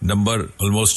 Number almost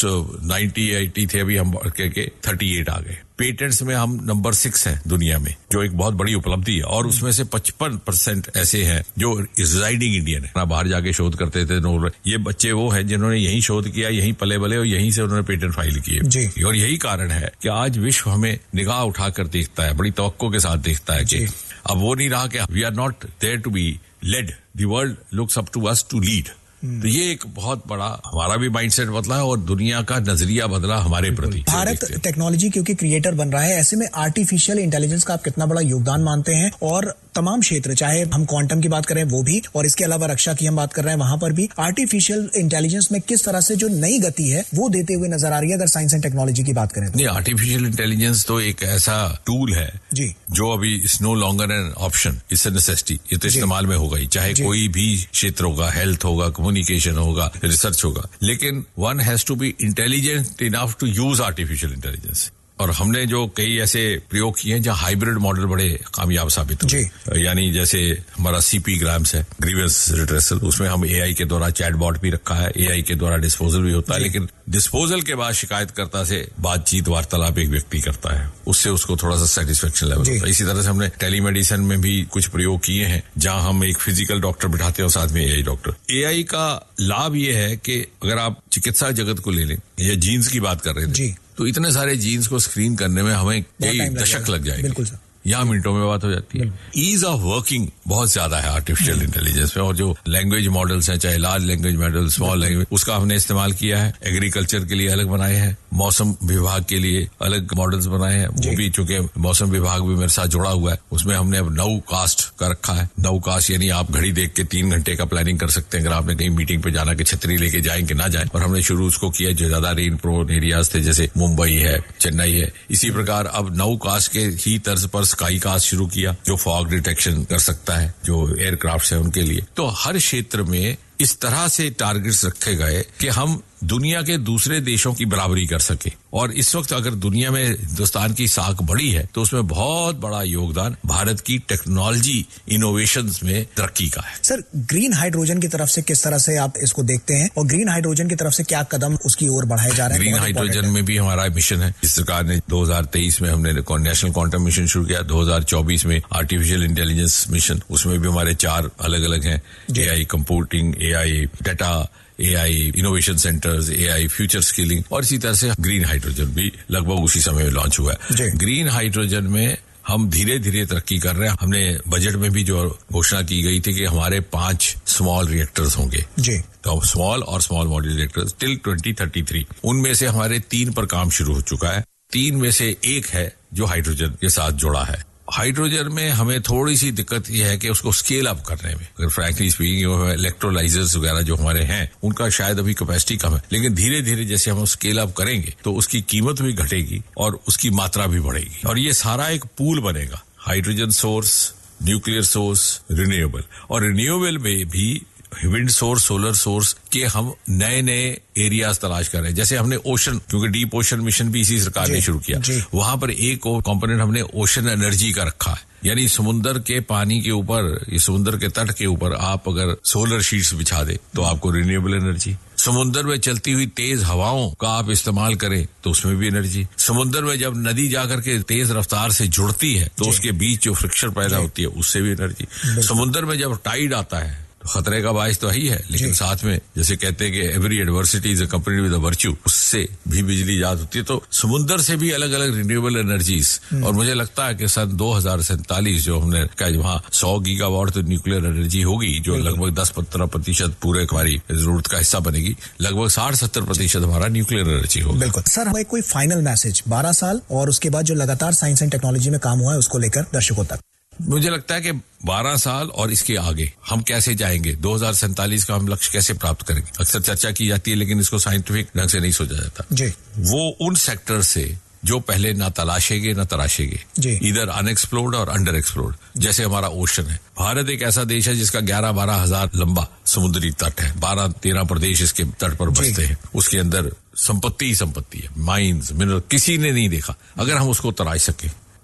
90-80 थे, अभी हम बढ़ के 38 आ गए। पेटेंट्स में हम नंबर 6 हैं दुनिया में, जो एक बहुत बड़ी उपलब्धि है। और उसमें से 55% ऐसे हैं जो रिजाइडिंग इंडियन है, बाहर जाके शोध करते थे। ये बच्चे वो हैं जिन्होंने यहीं शोध किया, यहीं पले बले और यहीं से उन्होंने पेटेंट फाइल किए। और यही कारण है कि आज विश्व हमें निगाह उठाकर देखता है, बड़ी तवक्को के साथ देखता है कि अब वो नहीं रहा कि we are not there to be lead, the world looks up to us to lead. तो ये एक बहुत बड़ा हमारा भी माइंडसेट बदला है और दुनिया का नजरिया बदला हमारे प्रति। भारत टेक्नोलॉजी क्योंकि क्रिएटर बन रहा है, ऐसे में आर्टिफिशियल इंटेलिजेंस का आप कितना बड़ा योगदान मानते हैं? और तमाम क्षेत्र, चाहे हम क्वांटम की बात करें वो भी, और इसके अलावा रक्षा की हम बात कर रहे हैं वहां पर भी, आर्टिफिशियल इंटेलिजेंस में किस तरह से जो नई गति है वो देते हुए नजर आ रही है अगर साइंस एंड टेक्नोलॉजी की बात करें तो? नहीं, आर्टिफिशियल इंटेलिजेंस तो एक ऐसा टूल है जी जो अभी is no longer an option, it's a necessity. ये तो इस्तेमाल में होगा ही, चाहे कोई भी क्षेत्र होगा, हेल्थ होगा, कम्युनिकेशन होगा, रिसर्च होगा, लेकिन one has to be intelligent enough to use artificial intelligence. और हमने जो कई ऐसे प्रयोग किए हैं जहां हाइब्रिड मॉडल बड़े कामयाब साबित हुए। यानी जैसे हमारा CP ग्राम्स है, ग्रीवेंस रिट्रेसल, उसमें हम AI के द्वारा चैटबॉट भी रखा है, AI के द्वारा डिस्पोजल भी होता है, लेकिन डिस्पोजल के बाद शिकायतकर्ता से बातचीत वार्तालाप एक व्यक्ति करता है, उससे उसको थोड़ा सा सेटिस्फेक्शन लेवल होता है। इसी तरह से हमने टेलीमेडिसिन में भी कुछ प्रयोग किए हैं जहां हम एक फिजिकल डॉक्टर बिठाते हैं और साथ में AI डॉक्टर। AI का लाभ ये है कि अगर आप चिकित्सा जगत को ले लें या जीन्स की बात कर रहे थे, तो इतने सारे जीन्स को स्क्रीन करने में हमें कई दशक लग जाएंगे। बिल्कुल सर, यहाँ मिनटों में बात हो जाती है। ईज ऑफ वर्किंग बहुत ज्यादा है आर्टिफिशियल इंटेलिजेंस में, और जो लैंग्वेज मॉडल्स हैं, चाहे large language model, small language, उसका हमने इस्तेमाल किया है। एग्रीकल्चर के लिए अलग बनाए हैं, मौसम विभाग के लिए अलग मॉडल्स बनाए हैं, वो भी चूंकि मौसम विभाग भी मेरे साथ जुड़ा हुआ है, उसमें हमने अब नाउ कास्ट का रखा है। नाउ कास्ट यानी आप घड़ी देख के 3 घंटे का प्लानिंग कर सकते हैं अगर आपने कहीं मीटिंग पे जाना कि छतरी लेके जाएं कि ना जाएं। और हमने शुरू उसको किया जो ज्यादा रेन प्रोन एरियाज थे, जैसे मुंबई है, चेन्नई है। इसी प्रकार अब नाउ कास्ट के ही तर्ज पर स्काई कास्ट शुरू किया, जो फॉग डिटेक्शन कर सकता है, जो एयरक्राफ्ट है उनके लिए। तो हर क्षेत्र में इस तरह से टारगेट्स रखे गए कि हम दुनिया के दूसरे देशों की बराबरी कर सके। और इस वक्त अगर दुनिया में हिंदुस्तान की साख बढ़ी है तो उसमें बहुत बड़ा योगदान भारत की टेक्नोलॉजी इनोवेशंस में तरक्की का है। सर, ग्रीन हाइड्रोजन की तरफ से किस तरह से आप इसको देखते हैं, और ग्रीन हाइड्रोजन की तरफ से क्या कदम उसकी ओर बढ़ाए जा रहे हैं? ग्रीन हाइड्रोजन में भी हमारा मिशन है। इस सरकार ने 2023 में हमने नेशनल क्वांटम मिशन शुरू किया, 2024 में आर्टिफिशियल इंटेलिजेंस मिशन, उसमें भी हमारे 4 अलग अलग हैं। AI computing, AI data, AI innovation centres, AI future skilling, और इसी तरह से ग्रीन हाइड्रोजन भी लगभग उसी समय में लॉन्च हुआ है। ग्रीन हाइड्रोजन में हम धीरे धीरे तरक्की कर रहे हैं। हमने बजट में भी जो घोषणा की गई थी कि हमारे 5 स्मॉल रिएक्टर्स होंगे, तो स्मॉल और स्मॉल मॉड्यूलर रिएक्टर्स टिल 2033, उनमें से हमारे 3 पर काम शुरू हो चुका है। 3 में से 1 है जो हाइड्रोजन के साथ जुड़ा है। हाइड्रोजन में हमें थोड़ी सी दिक्कत यह है कि उसको स्केल अप करने में, अगर फ्रैंकली स्पीकिंग इलेक्ट्रोलाइजर्स वगैरह जो हमारे हैं उनका शायद अभी कैपेसिटी कम है, लेकिन धीरे धीरे जैसे हम स्केल अप करेंगे तो उसकी कीमत भी घटेगी और उसकी मात्रा भी बढ़ेगी, और ये सारा एक पूल बनेगा, hydrogen source, nuclear source, renewable. और रिन्यूएबल में भी विंड सोर्स, सोलर सोर्स के हम नए नए एरियाज तलाश कर रहे हैं। जैसे हमने ओशन, क्योंकि डीप ओशन मिशन भी इसी सरकार ने शुरू किया, वहां पर एक और कंपोनेंट हमने ओशन एनर्जी का रखा है। यानी समुद्र के पानी के ऊपर, ये समुद्र के तट के ऊपर आप अगर सोलर शीट्स बिछा दे तो आपको रिन्यूएबल एनर्जी। समुद्र में चलती हुई तेज हवाओं का आप इस्तेमाल करें तो उसमें भी एनर्जी। समुद्र में जब नदी जाकर के तेज रफ्तार से जुड़ती है तो उसके बीच जो फ्रिक्शन पैदा होती है उससे भी एनर्जी। समुद्र में जब टाइड आता है तो खतरे का बायस तो ही है, लेकिन साथ में जैसे कहते हैं कि every adversity is accompanied with a virtue, उससे भी बिजली ईजाद होती है। तो समुद्र से भी अलग अलग रिन्यूएबल एनर्जीज, और मुझे लगता है कि सन 2047 जो हमने कहा वहाँ 100 गीगावाट तो न्यूक्लियर एनर्जी होगी, जो लगभग 10-15% पूरे हमारी जरूरत का हिस्सा बनेगी। लगभग 60-70% हमारा न्यूक्लियर एनर्जी होगा। बिल्कुल सर, हमें कोई फाइनल मैसेज 12 साल और उसके बाद जो लगातार साइंस एंड टेक्नोलॉजी में काम हुआ है उसको लेकर दर्शकों तक? मुझे लगता है कि 12 साल और इसके आगे हम कैसे जाएंगे, 2047 का हम लक्ष्य कैसे प्राप्त करेंगे, अक्सर चर्चा की जाती है लेकिन इसको साइंटिफिक ढंग से नहीं सोचा जाता। वो उन सेक्टर से जो पहले ना तलाशेंगे ना तराशेंगे, इधर अनएक्सप्लोर्ड और अंडर एक्सप्लोर्ड। जैसे हमारा ओशन है, भारत एक ऐसा देश है जिसका 11-12 हजार लंबा समुद्री तट है, 12-13 प्रदेश इसके तट पर बसते हैं। उसके अंदर संपत्ति ही संपत्ति है, माइंस, मिनरल, किसी ने नहीं देखा। अगर हम उसको तराश सके,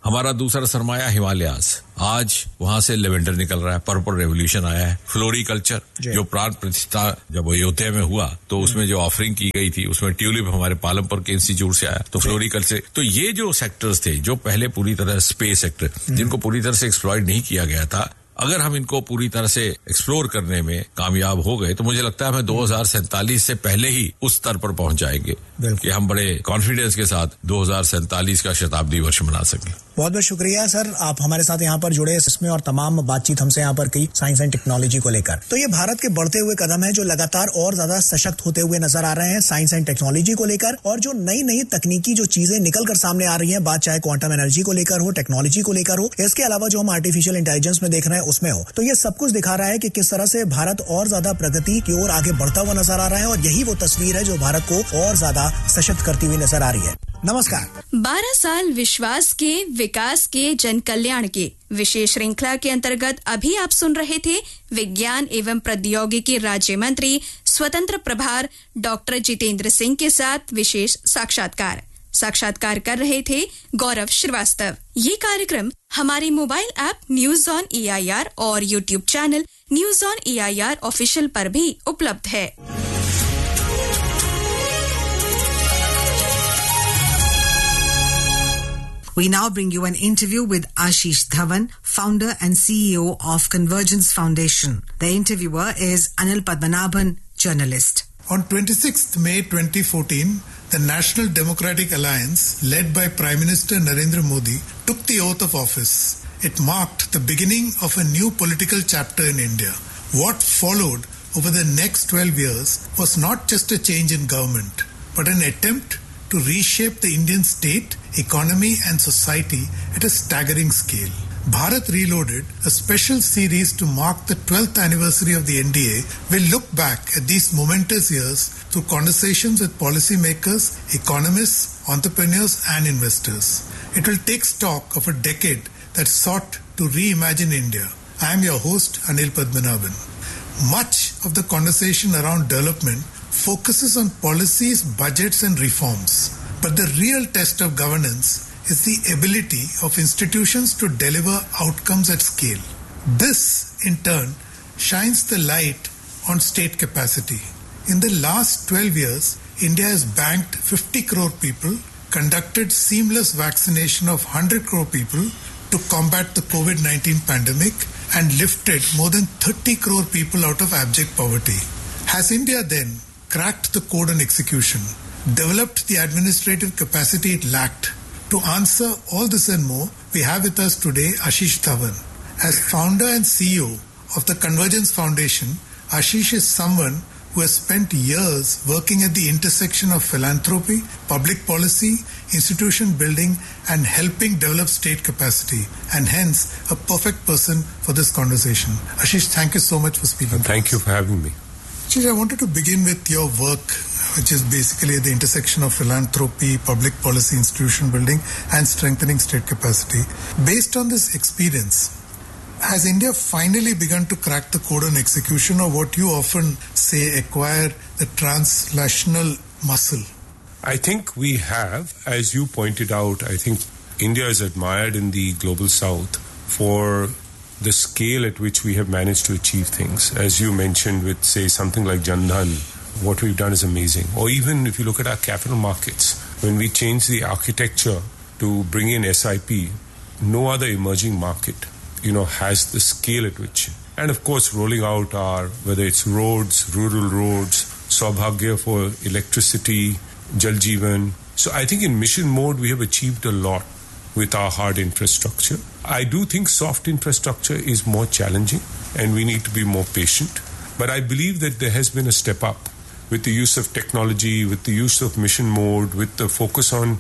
हमारा दूसरा सरमाया हिमालयाज, आज वहां से लेवेंडर निकल रहा है, पर्पल रेवोल्यूशन आया है। फ्लोरिकल्चर, जो प्राण प्रतिष्ठा जब अयोध्या में हुआ तो उसमें जो ऑफरिंग की गई थी उसमें ट्यूलिप हमारे पालमपुर के इंस्टीट्यूट से आया, तो फ्लोरिकल्चर। तो ये जो सेक्टर्स थे जो पहले पूरी तरह स्पेस सेक्टर जिनको पूरी तरह से एक्सप्लॉइट नहीं किया गया था, अगर हम इनको पूरी तरह से एक्सप्लोर करने में कामयाब हो गए तो मुझे लगता है हमें 2047 से पहले ही उस स्तर पर पहुंच जाएंगे कि हम बड़े कॉन्फिडेंस के साथ 2047 का शताब्दी वर्ष मना सकें। बहुत बहुत शुक्रिया सर, आप हमारे साथ यहाँ पर जुड़े इसमें और तमाम बातचीत हमसे यहाँ पर की साइंस एंड टेक्नोलॉजी को लेकर। तो ये भारत के बढ़ते हुए कदम है जो लगातार और ज्यादा सशक्त होते हुए नजर आ रहे हैं साइंस एंड टेक्नोलॉजी को लेकर, और जो नई नई तकनीकी जो चीजें निकल कर सामने आ रही हैं, बात चाहे क्वांटम एनर्जी को लेकर हो, टेक्नोलॉजी को लेकर हो, इसके अलावा जो हम आर्टिफिशियल इंटेलिजेंस में देख रहे हैं उसमें हो, तो ये सब कुछ दिखा रहा है कि किस तरह से भारत और ज्यादा प्रगति की ओर आगे बढ़ता हुआ नजर आ रहा है, और यही वो तस्वीर है जो भारत को और ज्यादा सशक्त करती हुई नजर आ रही है। नमस्कार। 12 साल विश्वास के, विकास के, जन कल्याण के विशेष श्रृंखला के अंतर्गत अभी आप सुन रहे थे विज्ञान एवं प्रौद्योगिकी राज्य मंत्री स्वतंत्र प्रभार डॉक्टर जितेंद्र सिंह के साथ विशेष साक्षात्कार कर रहे थे गौरव श्रीवास्तव। ये कार्यक्रम हमारे mobile app news on EIR और YouTube channel news on EIR official पर भी उपलब्ध है। We now bring you an interview with Ashish Dhawan, founder and CEO of Convergence Foundation. The interviewer is Anil Padmanabhan, journalist. On 26th May 2014, the National Democratic Alliance, led by Prime Minister Narendra Modi, took the oath of office. It marked the beginning of a new political chapter in India. What followed over the next 12 years was not just a change in government, but an attempt to reshape the Indian state, economy and society at a staggering scale. Bharat Reloaded, a special series to mark the 12th anniversary of the NDA, will look back at these momentous years through conversations with policymakers, economists, entrepreneurs and investors. It will take stock of a decade that sought to reimagine India. I am your host, Anil Padmanabhan. Much of the conversation around development focuses on policies, budgets and reforms. But the real test of governance is the ability of institutions to deliver outcomes at scale. This, in turn, shines the light on state capacity. In the last 12 years, India has banked 50 crore people, conducted seamless vaccination of 100 crore people to combat the COVID-19 pandemic, and lifted more than 30 crore people out of abject poverty. Has India then cracked the code on execution, developed the administrative capacity it lacked? To answer all this and more, we have with us today Ashish Dhawan. As founder and CEO of the Convergence Foundation, Ashish is someone who has spent years working at the intersection of philanthropy, public policy, institution building and helping develop state capacity, and hence a perfect person for this conversation. Ashish, thank you so much for speaking. Thank you for having me. Ashish, I wanted to begin with your work, which is basically at the intersection of philanthropy, public policy, institution building and strengthening state capacity. Based on this experience, has India finally begun to crack the code on execution, or what you often say, acquire the translational muscle? I think we have. As you pointed out, I think India is admired in the global south for the scale at which we have managed to achieve things. As you mentioned with, say, something like Jan Dhan, what we've done is amazing. Or even if you look at our capital markets, when we changed the architecture to bring in SIP, no other emerging market has the scale at which. And of course, rolling out our, whether it's roads, rural roads, Saubhagya for electricity, Jal Jeevan. So I think in mission mode, we have achieved a lot with our hard infrastructure. I do think soft infrastructure is more challenging and we need to be more patient. But I believe that there has been a step up with the use of technology, with the use of mission mode, with the focus on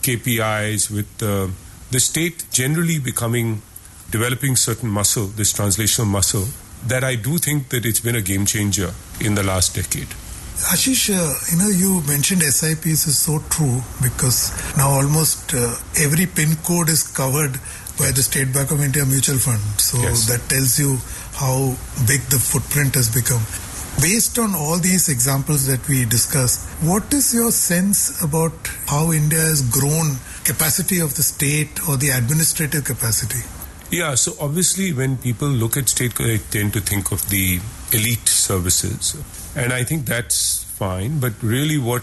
KPIs, with the state generally developing certain muscle, this translational muscle, that I do think that it's been a game changer in the last decade. Ashish, you mentioned SIPs is so true, because now almost every PIN code is covered by the State Bank of India mutual fund. So yes, that tells you how big the footprint has become. Based on all these examples that we discussed, what is your sense about how India has grown capacity of the state or the administrative capacity? Yeah, so obviously when people look at state, they tend to think of the elite services. And I think that's fine. But really what